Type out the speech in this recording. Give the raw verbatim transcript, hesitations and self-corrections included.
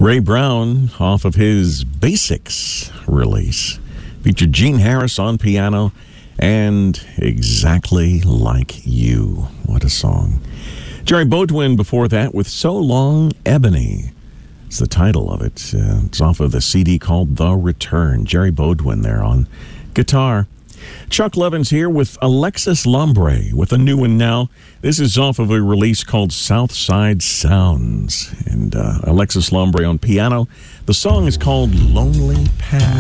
Ray Brown, off of his Basics release, featured Gene Harris on piano and Exactly Like You. What a song. Jerry Beaudoin before that with So Long, Ebony. It's the title of it. Uh, it's off of the C D called The Return. Jerry Beaudoin there on guitar. Chuck Levins here with Alexis Lambre with a new one now. This is off of a release called Southside Sounds. And uh, Alexis Lambre on piano. The song is called Lonely Path.